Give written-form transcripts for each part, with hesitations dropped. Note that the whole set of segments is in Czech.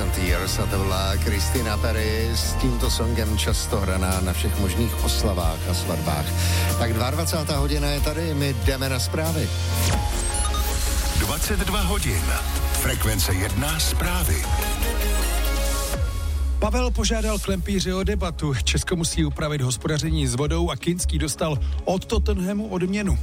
and Tears a to byla Christina Perry s tímto songem často hraná na všech možných oslavách a svatbách. Tak 22. hodina je tady, my jdeme na zprávy. 22 hodin. Frekvence 1 zprávy. Pavel požádal Klempíře o debatu. Česko musí upravit hospodaření s vodou a Kinský dostal od Tottenhamu odměnu.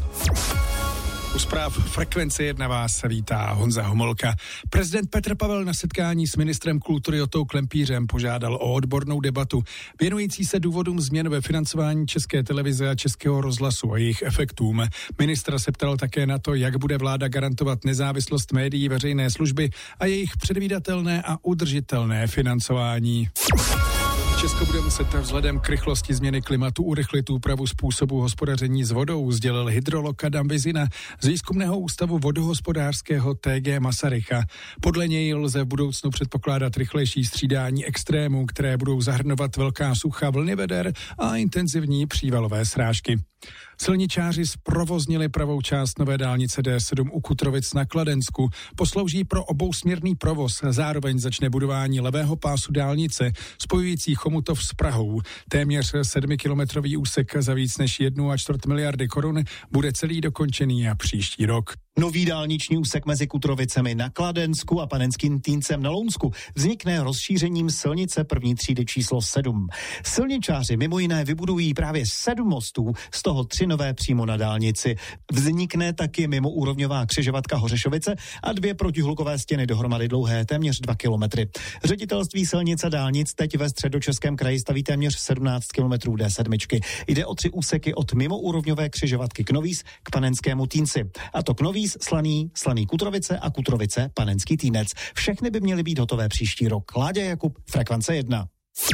U zpráv Frekvence 1 vás vítá Honza Homolka. Prezident Petr Pavel na setkání s ministrem kultury Otou Klempířem požádal o odbornou debatu věnující se důvodům změn ve financování České televize a Českého rozhlasu a jejich efektům. Ministr se ptal také na to, jak bude vláda garantovat nezávislost médií veřejné služby a jejich předvídatelné a udržitelné financování. Česko bude muset vzhledem k rychlosti změny klimatu urychlit úpravu způsobu hospodaření s vodou, sdělil hydrolog Adam Vizina z Výzkumného ústavu vodohospodářského TG Masaryka. Podle něj lze v budoucnu předpokládat rychlejší střídání extrémů, které budou zahrnovat velká sucha, vlny veder a intenzivní přívalové srážky. Silničáři zprovoznili pravou část nové dálnice D7 u Kutrovic na Kladensku. Poslouží pro obousměrný provoz. Zároveň začne budování levého pásu dálnice spojující Chomutov s Prahou. Téměř 7kilometrový úsek za víc než 1,25 miliardy korun bude celý dokončený a příští rok. Nový dálniční úsek mezi Kutrovicemi na Kladensku a Panenským Týncem na Lounsku vznikne rozšířením silnice první třídy číslo 7. Silničáři mimo jiné vybudují právě 7 mostů, z toho 3 nové přímo na dálnici. Vznikne taky mimoúrovňová křižovatka Hořešovice a 2 protihlukové stěny dohromady dlouhé téměř 2 kilometry. Ředitelství silnic a dálnic teď ve Středočeském kraji staví téměř 17 kilometrů D7. Jde o 3 úseky od mimoúrovňové křižovatky Knovíz k Panenskému Týnci. A to Knovíz, Slaný Kutrovice a Kutrovice Panenský Týnec. Všechny by měly být hotové příští rok. Láďa Jakub, Frekvence 1.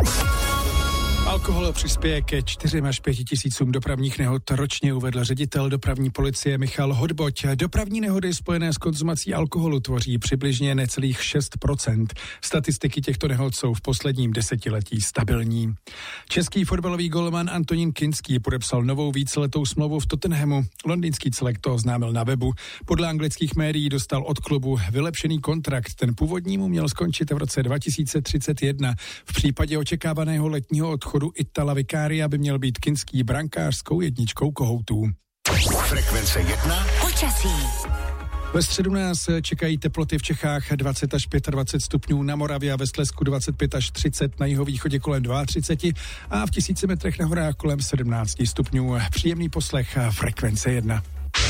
Alkohol přispěje ke 4 až 5 tisícům dopravních nehod ročně, uvedl ředitel dopravní policie Michal Hodboť. Dopravní nehody spojené s konzumací alkoholu tvoří přibližně necelých 6%. Statistiky těchto nehod jsou v posledním desetiletí stabilní. Český fotbalový golman Antonín Kinský podepsal novou víceletou smlouvu v Tottenhamu. Londýnský celek to oznámil na webu. Podle anglických médií dostal od klubu vylepšený kontrakt. Ten původní mu měl skončit v roce 2031. V případě očekávaného letního odchodu Itala Vicaria by měl být Kinský brankářskou jedničkou kohoutů. Frekvence 1. Počasí. Ve středu nás čekají teploty v Čechách 20 až 25 stupňů, na Moravě a ve Slezsku 25 až 30, na jihovýchodě kolem 32 a v 1000 metrech na horách kolem 17 stupňů. Příjemný poslech Frekvence 1.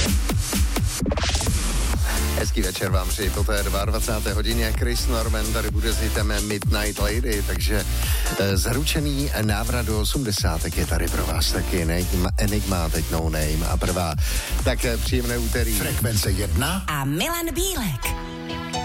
Hezký večer vám přeji po té 22. hodině. Chris Norman tady bude s hitem Midnight Lady, takže zaručený návrat do 80 je tady pro vás taky. Enigma, teď No Name a prvá. Tak příjemné úterý. Frekvence 1 a Milan Bílek.